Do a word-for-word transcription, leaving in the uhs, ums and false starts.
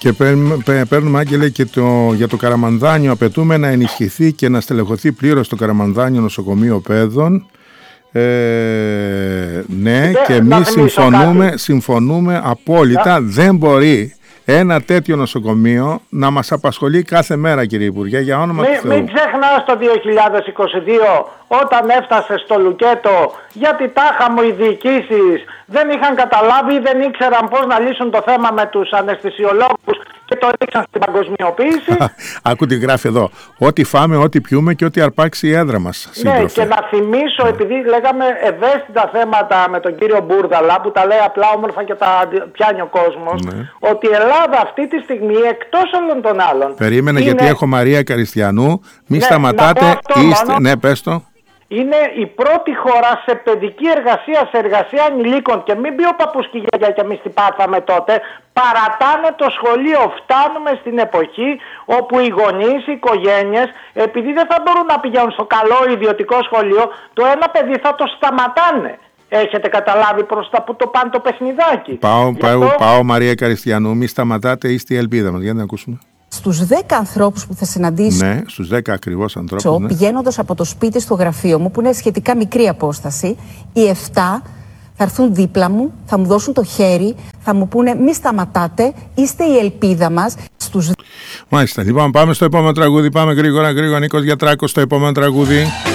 Και παίρνουμε, παίρνουμε Άγγελε, και το, για το Καραμανδάνιο απαιτούμε να ενισχυθεί και να στελεχωθεί πλήρως το Καραμανδάνιο νοσοκομείο παιδών. Ε, ναι, και, και εμείς συμφωνούμε, συμφωνούμε απόλυτα. Yeah. Δεν μπορεί ένα τέτοιο νοσοκομείο να μας απασχολεί κάθε μέρα, κύριε Υπουργέ, για όνομα του Θεού. Μην ξεχνάς το δύο χιλιάδες είκοσι δύο όταν έφτασε στο Λουκέτο, γιατί τάχα μου οι διοικήσεις δεν είχαν καταλάβει, δεν ήξεραν πώς να λύσουν το θέμα με τους αναισθησιολόγους και το ρίξαν στην παγκοσμιοποίηση. Άκου τι γράφει εδώ. Ό,τι φάμε, ό,τι πιούμε και ό,τι αρπάξει η έδρα μας. Ναι, και να θυμίσω, ναι. επειδή λέγαμε ευαίσθητα θέματα με τον κύριο Μπούρδαλα, που τα λέει απλά όμορφα και τα πιάνει ο κόσμος, ναι. ότι η Ελλάδα αυτή τη στιγμή, εκτός όλων των άλλων... Περίμενε, είναι... γιατί έχω Μαρία Καριστιανού. Μη ναι, σταματάτε. Είστε... μόνο... Ναι, πες το. Είναι η πρώτη χώρα σε παιδική εργασία, σε εργασία ανηλίκων, και μην πει ο παππούς και η γιαγιά και εμείς τι πάθαμε τότε, παρατάνε το σχολείο. Φτάνουμε στην εποχή όπου οι γονείς, οι οικογένειες, επειδή δεν θα μπορούν να πηγαίνουν στο καλό ιδιωτικό σχολείο, το ένα παιδί θα το σταματάνε. Έχετε καταλάβει προς τα που το πάνε το παιχνιδάκι? Πάω, πάω, αυτό... πάω Μαρία Καριστιανού, μη σταματάτε, είστε η ελπίδα μας. Για να ακούσουμε. Στους δέκα ανθρώπους που θα συναντήσω, ναι, στους δέκα ακριβώς ανθρώπους, ναι. πηγαίνοντας από το σπίτι στο γραφείο μου, που είναι σχετικά μικρή απόσταση, οι εφτά θα έρθουν δίπλα μου, θα μου δώσουν το χέρι, θα μου πούνε μη σταματάτε, είστε η ελπίδα μας. Στους... Μάλιστα, λοιπόν, πάμε στο επόμενο τραγούδι, πάμε γρήγορα, γρήγορα, Νίκος Γιατράκος στο επόμενο τραγούδι.